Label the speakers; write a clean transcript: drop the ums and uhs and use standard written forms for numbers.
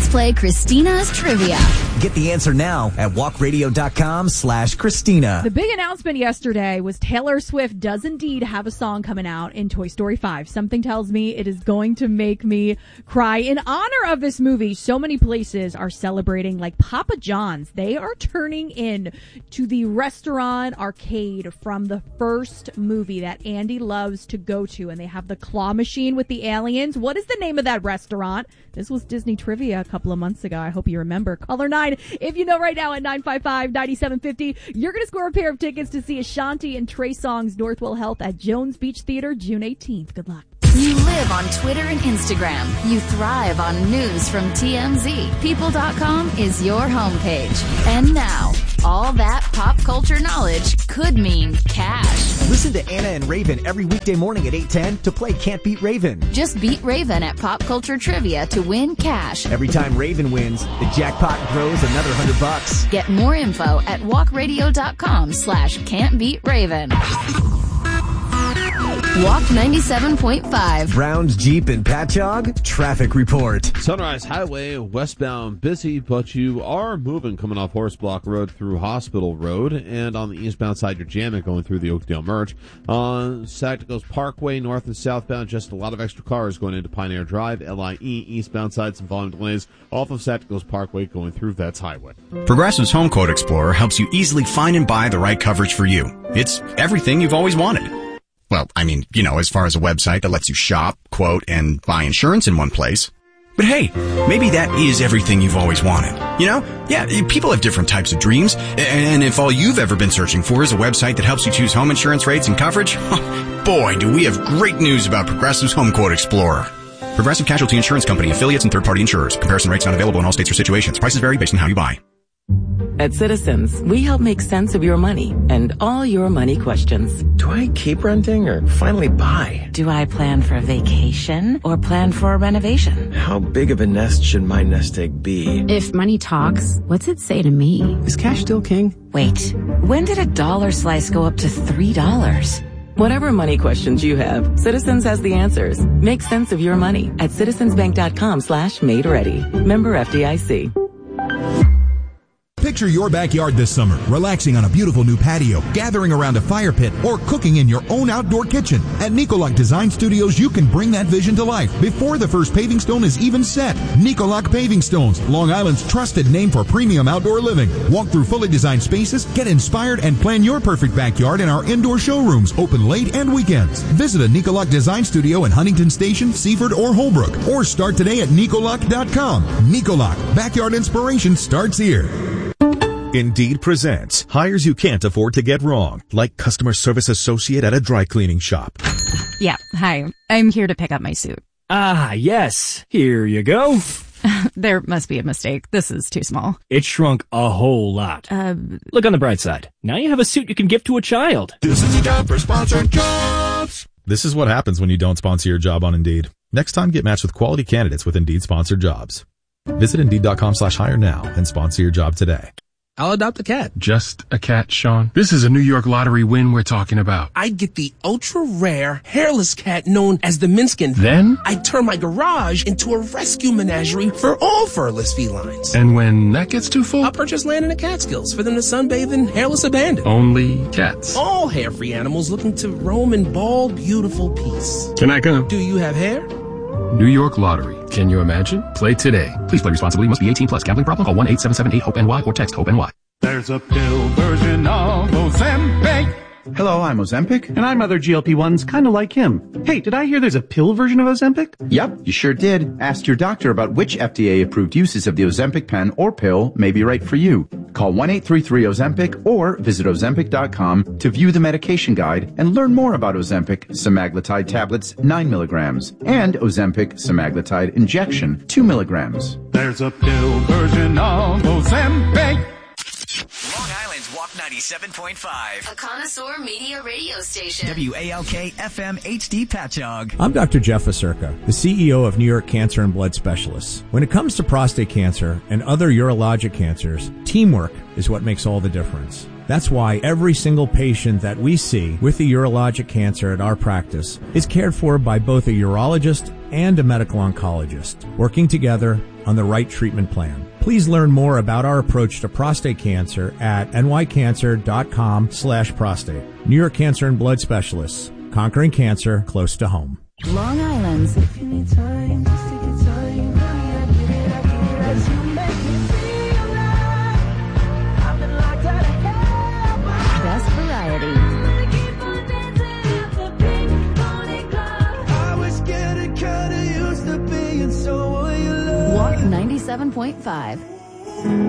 Speaker 1: Let's play Christina's Trivia.
Speaker 2: Get the answer now at walkradio.com/Christina.
Speaker 3: The big announcement yesterday was Taylor Swift does indeed have a song coming out in Toy Story 5. Something tells me it is going to make me cry. In honor of this movie, so many places are celebrating, like Papa John's. They are turning in to the restaurant arcade from the first movie that Andy loves to go to, and they have the claw machine with the aliens. What is the name of that restaurant? This was Disney Trivia a couple of months ago. I hope you remember. Caller 9, if you know right now at 955-9750, you're going to score a pair of tickets to see Ashanti and Trey Songz Northwell Health at Jones Beach Theater June 18th. Good luck.
Speaker 1: You live on Twitter and Instagram. You thrive on news from TMZ. People.com is your homepage. And now, all that pop culture knowledge could mean cash.
Speaker 2: Listen to Anna and Raven every weekday morning at 8:10 to play Can't Beat Raven.
Speaker 1: Just beat Raven at Pop Culture Trivia to win cash.
Speaker 2: Every time Raven wins, the jackpot grows another $100.
Speaker 1: Get more info at walkradio.com/can'tbeatraven. Walk 97.5.
Speaker 2: Browns, Jeep, and Patchogue. Traffic report.
Speaker 4: Sunrise Highway westbound busy, but you are moving coming off Horse Block Road through Hospital Road, and on the eastbound side you're jamming going through the Oakdale Merge. On Sagticos Parkway, north and southbound, just a lot of extra cars going into Pioneer Drive. LIE eastbound side, some volume delays off of Sagticos Parkway going through Vets Highway.
Speaker 5: Progressive's Home Quote Explorer helps you easily find and buy the right coverage for you. It's everything you've always wanted. Well, I mean, as far as a website that lets you shop, quote, and buy insurance in one place. But hey, maybe that is everything you've always wanted. Yeah, people have different types of dreams. And if all you've ever been searching for is a website that helps you choose home insurance rates and coverage, boy, do we have great news about Progressive's Home Quote Explorer. Progressive Casualty Insurance Company, affiliates, and third-party insurers. Comparison rates not available in all states or situations. Prices vary based on how you buy.
Speaker 6: At Citizens, we help make sense of your money and all your money questions.
Speaker 7: Do I keep renting or finally buy?
Speaker 6: Do I plan for a vacation or plan for a renovation?
Speaker 7: How big of a nest should my nest egg be?
Speaker 8: If money talks, what's it say to me?
Speaker 7: Is cash still king?
Speaker 6: Wait, when did a dollar slice go up to $3? Whatever money questions you have, Citizens has the answers. Make sense of your money at citizensbank.com/made-ready. Member FDIC.
Speaker 9: Picture your backyard this summer, relaxing on a beautiful new patio, gathering around a fire pit, or cooking in your own outdoor kitchen. At Nicolac Design Studios, you can bring that vision to life before the first paving stone is even set. Nicolac Paving Stones, Long Island's trusted name for premium outdoor living. Walk through fully designed spaces, get inspired, and plan your perfect backyard in our indoor showrooms, open late and weekends. Visit a Nicolac Design Studio in Huntington Station, Seaford, or Holbrook, or start today at Nicolac.com. Nicolac, backyard inspiration starts here.
Speaker 10: Indeed presents hires you can't afford to get wrong, like customer service associate at a dry cleaning shop.
Speaker 8: Yeah, hi. I'm here to pick up my suit.
Speaker 11: Ah, yes. Here you go.
Speaker 8: There must be a mistake. This is too small.
Speaker 11: It shrunk a whole lot. Look on the bright side. Now you have a suit you can give to a child.
Speaker 12: This is a job for Sponsored Jobs.
Speaker 13: This is what happens when you don't sponsor your job on Indeed. Next time, get matched with quality candidates with Indeed Sponsored Jobs. Visit Indeed.com/hire now and sponsor your job today.
Speaker 14: I'll adopt a cat.
Speaker 15: Just a cat, Sean? This is a New York lottery win we're talking about.
Speaker 14: I'd get the ultra-rare, hairless cat known as the Minskin.
Speaker 15: Then?
Speaker 14: I'd turn my garage into a rescue menagerie for all furless felines.
Speaker 15: And when that gets too full?
Speaker 14: I'll purchase land in the Catskills for them to sunbathe in hairless abandon.
Speaker 15: Only cats?
Speaker 14: All hair-free animals looking to roam in bald, beautiful peace.
Speaker 15: Can I come?
Speaker 14: Do you have hair?
Speaker 15: New York Lottery. Can you imagine? Play today. Please play responsibly. Must be 18 plus. Gambling problem? Call 1-877-8-HOPE-NY or text HOPE-NY.
Speaker 12: There's a pill version of Ozempic.
Speaker 16: Hello, I'm Ozempic.
Speaker 17: And I'm other GLP-1s, kind of like him. Hey, did I hear there's a pill version of Ozempic?
Speaker 16: Yep, you sure did. Ask your doctor about which FDA-approved uses of the Ozempic pen or pill may be right for you. Call 1-833-OZEMPIC or visit Ozempic.com to view the medication guide and learn more about Ozempic semaglutide tablets 9 milligrams and Ozempic semaglutide injection 2 milligrams.
Speaker 12: There's a pill version of Ozempic.
Speaker 2: Long Island's Walk 97.5.
Speaker 1: A connoisseur media radio station.
Speaker 2: WALK FM HD Patchogue.
Speaker 18: I'm Dr. Jeff Acerca, the CEO of New York Cancer and Blood Specialists. When it comes to prostate cancer and other urologic cancers, teamwork is what makes all the difference. That's why every single patient that we see with a urologic cancer at our practice is cared for by both a urologist and a medical oncologist, working together on the right treatment plan. Please learn more about our approach to prostate cancer at nycancer.com/prostate. New York Cancer and Blood Specialists, conquering cancer close to home.
Speaker 1: Long Island's best variety. Walk 97.5.